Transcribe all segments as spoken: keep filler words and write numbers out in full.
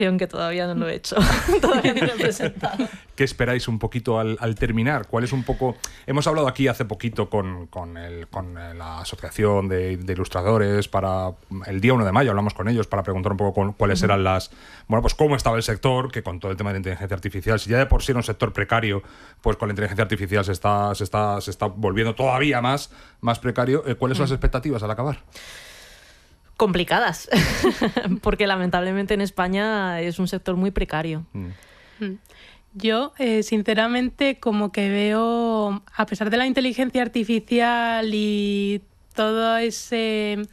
que todavía no lo he hecho, todavía no lo he presentado. ¿Qué esperáis un poquito al, al terminar? ¿Cuál es un poco...? Hemos hablado aquí hace poquito con, con, el, con la Asociación de, de Ilustradores para el día uno de mayo, hablamos con ellos para preguntar un poco con, cuáles eran las... Bueno, pues cómo estaba el sector, que con todo el tema de la inteligencia artificial, si ya de por sí era un sector precario, pues con la inteligencia artificial se está, se está, se está volviendo todavía más, más precario. ¿Cuáles son las expectativas al acabar? Complicadas, porque lamentablemente en España es un sector muy precario. Mm. Yo, eh, sinceramente, como que veo, a pesar de la inteligencia artificial y todo ese...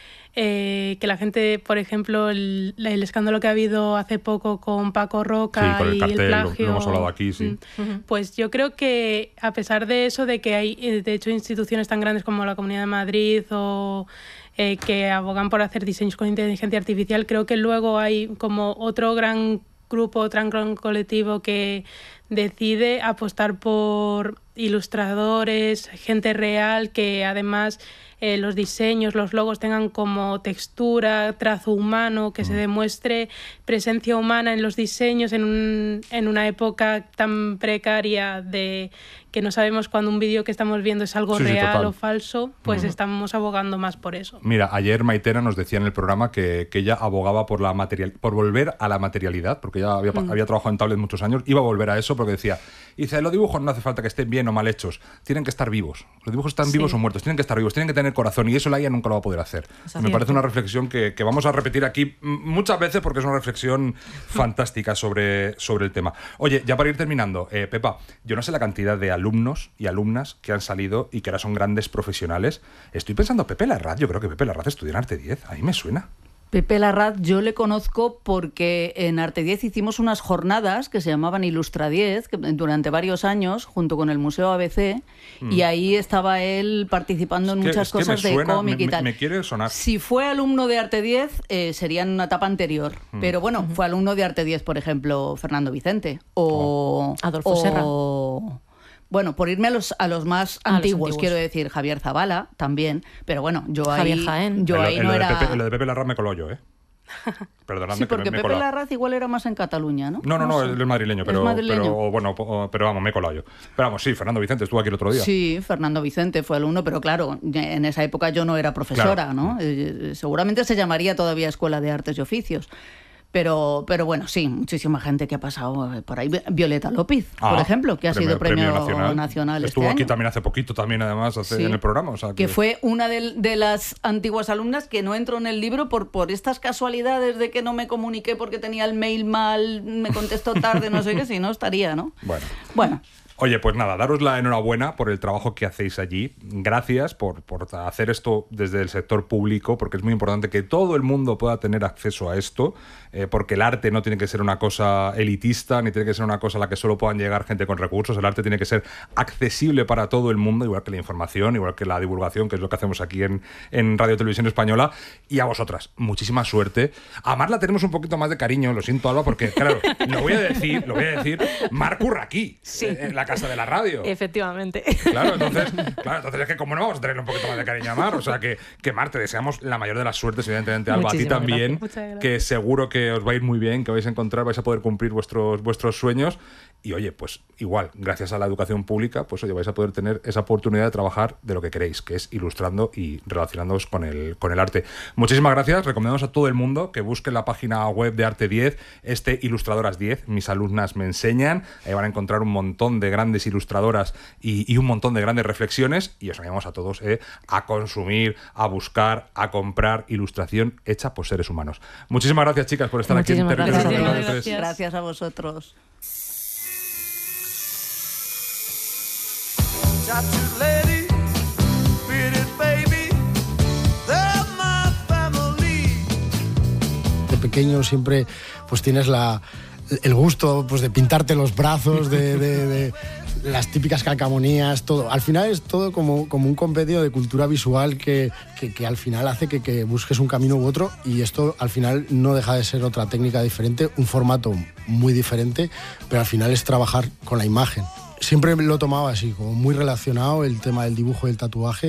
Eh, que la gente, por ejemplo, el, el escándalo que ha habido hace poco con Paco Roca sí, con el y cartel, el plagio... Lo, lo hemos hablado aquí, sí. Pues yo creo que, a pesar de eso, de que hay, de hecho, instituciones tan grandes como la Comunidad de Madrid o... Eh, que abogan por hacer diseños con inteligencia artificial, creo que luego hay como otro gran grupo, otro gran colectivo que decide apostar por ilustradores, gente real, que además eh, los diseños, los logos tengan como textura, trazo humano, que mm. se demuestre presencia humana en los diseños en, un, en una época tan precaria de que no sabemos cuando un vídeo que estamos viendo es algo sí, real sí, o falso, pues uh-huh. estamos abogando más por eso. Mira, ayer Maitena nos decía en el programa que, que ella abogaba por la material, por volver a la materialidad, porque ella había, uh-huh. había trabajado en tablet muchos años, iba a volver a eso porque decía, dice, los dibujos no hace falta que estén bien o mal hechos, tienen que estar vivos. Los dibujos están sí. vivos o muertos, tienen que estar vivos, tienen que tener corazón, y eso la I A nunca lo va a poder hacer. Me cierto. parece una reflexión que, que vamos a repetir aquí muchas veces porque es una reflexión fantástica sobre, sobre el tema. Oye, ya para ir terminando, eh, Pepa, yo no sé la cantidad de alumnos y alumnas que han salido y que ahora son grandes profesionales. Estoy pensando, Pepe Larraz, yo creo que Pepe Larraz estudió en Arte diez, a mí me suena. Pepe Larraz yo le conozco porque en Arte diez hicimos unas jornadas que se llamaban Ilustra diez que durante varios años junto con el Museo A B C mm. y ahí estaba él participando en es que, muchas cosas de cómic y tal. Me, me quiere sonar. Si fue alumno de Arte diez eh, sería en una etapa anterior, mm. pero bueno, uh-huh. fue alumno de Arte diez, por ejemplo, Fernando Vicente o oh. Adolfo o, Serra. Bueno, por irme a los, a los más ah, antiguos, los antiguos, quiero decir, Javier Zavala también, pero bueno, yo Javier ahí, Jaén. yo en ahí lo, no en lo era... De Pepe, lo de Pepe Larraz me coló yo, ¿eh? Perdonadme sí, porque que me, me Pepe Larraz igual era más en Cataluña, ¿no? No, no, no, no él es madrileño, pero, es madrileño. pero bueno, pero vamos, me he colado yo. Pero vamos, sí, Fernando Vicente estuvo aquí el otro día. Sí, Fernando Vicente fue alumno, pero claro, en esa época yo no era profesora, claro. ¿no? Eh, seguramente se llamaría todavía Escuela de Artes y Oficios. Pero, pero bueno, sí, muchísima gente que ha pasado por ahí. Violeta López, ah, por ejemplo, que ha premio, sido premio, premio nacional, nacional Estuvo este aquí año. también hace poquito, también además, hace, sí. en el programa. O sea, que... que fue una de, de las antiguas alumnas que no entró en el libro por, por estas casualidades de que no me comuniqué porque tenía el mail mal, me contestó tarde, no sé qué, si no estaría, ¿no? Bueno. Bueno. Oye, pues nada, daros la enhorabuena por el trabajo que hacéis allí. Gracias por, por hacer esto desde el sector público, porque es muy importante que todo el mundo pueda tener acceso a esto, eh, porque el arte no tiene que ser una cosa elitista, ni tiene que ser una cosa a la que solo puedan llegar gente con recursos. El arte tiene que ser accesible para todo el mundo, igual que la información, igual que la divulgación, que es lo que hacemos aquí en, en Radio Televisión Española. Y a vosotras, muchísima suerte. A Mar la tenemos un poquito más de cariño, lo siento, Alba, porque, claro, lo voy a decir, lo voy a decir, Mar curra aquí, sí. en la casa de la radio. Efectivamente. Claro, entonces, claro, entonces es que como no vamos a tenerle un poquito más de cariño a Mar, o sea que, que Mar, te deseamos la mayor de las suertes, evidentemente, Alba, a ti también, que seguro que os va a ir muy bien, que vais a encontrar, vais a poder cumplir vuestros, vuestros sueños. Y oye, pues igual, gracias a la educación pública, pues oye, vais a poder tener esa oportunidad de trabajar de lo que queréis, que es ilustrando y relacionándoos con el, con el arte. Muchísimas gracias, recomendamos a todo el mundo que busquen la página web de Arte diez, este Ilustradoras diez, mis alumnas me enseñan, ahí van a encontrar un montón de grandes ilustradoras y, y un montón de grandes reflexiones, y os animamos a todos eh, a consumir, a buscar, a comprar ilustración hecha por seres humanos. Muchísimas gracias, chicas, por estar Muchísimas aquí en gracias. Territorios Gracias, gracias. gracias a vosotros. De pequeño siempre pues tienes la, el gusto pues, de pintarte los brazos, de, de, de las típicas calcamonías, todo. Al final es todo como, como un compendio de cultura visual que, que, que al final hace que, que busques un camino u otro, y esto al final no deja de ser otra técnica diferente, un formato muy diferente, pero al final es trabajar con la imagen. Siempre lo tomaba así, como muy relacionado el tema del dibujo y el tatuaje.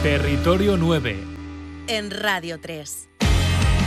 Territorio nueve. En Radio tres.